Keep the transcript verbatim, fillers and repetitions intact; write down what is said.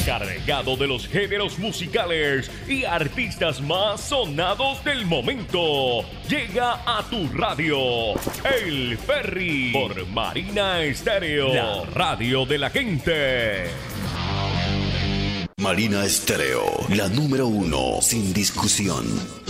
cargado de los géneros musicales y artistas más sonados del momento. Llega a tu radio, El Ferry, por Marina Estéreo, la radio de la gente. Marina Estéreo, la número uno, sin discusión.